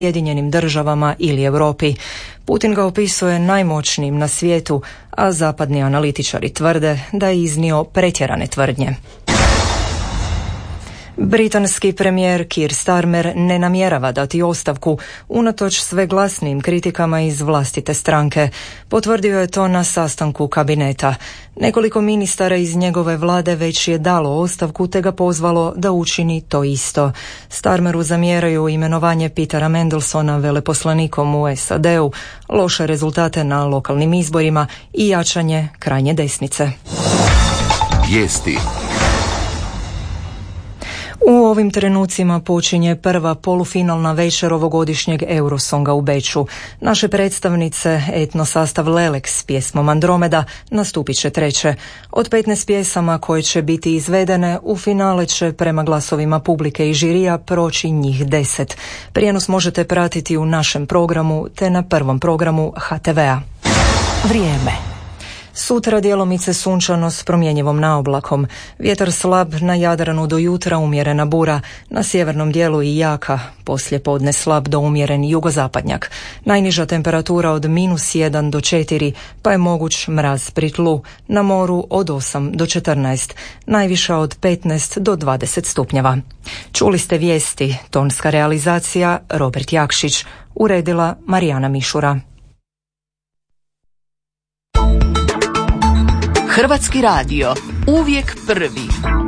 Sjedinjenim državama ili Europi. Putin ga opisuje najmoćnijim na svijetu, a zapadni analitičari tvrde da je iznio pretjerane tvrdnje. Britanski premijer Keir Starmer ne namjerava dati ostavku, unatoč sve glasnijim kritikama iz vlastite stranke. Potvrdio je to na sastanku kabineta. Nekoliko ministara iz njegove vlade već je dalo ostavku te ga pozvalo da učini to isto. Starmeru zamjeraju imenovanje Petera Mandelsona veleposlanikom u SAD-u, loše rezultate na lokalnim izborima i jačanje krajnje desnice. Vijesti. U ovim trenucima počinje prva polufinalna večer ovogodišnjeg Eurosonga u Beču. Naše predstavnice etno sastav Lelek s pjesmom Andromeda nastupit će treće. Od 15 pjesama koje će biti izvedene, u finale će prema glasovima publike i žirija proći njih 10. Prijenos možete pratiti u našem programu te na prvom programu HTV-a. Vrijeme. Sutra djelomice sunčano s promjenjivom naoblakom. Vjetar slab na Jadranu do jutra, umjerena bura. Na sjevernom dijelu i jaka, poslije podne slab do umjeren jugozapadnjak. Najniža temperatura od -1 do 4, pa je moguć mraz pri tlu. Na moru od 8 do 14, najviša od 15 do 20 stupnjeva. Čuli ste vijesti, tonska realizacija Robert Jakšić, uredila Marijana Mišura. Hrvatski radio, uvijek prvi.